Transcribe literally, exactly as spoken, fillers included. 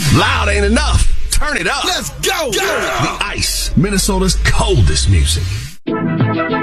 Loud ain't enough. Turn it up. Let's go. go. The Ice, Minnesota's coldest music.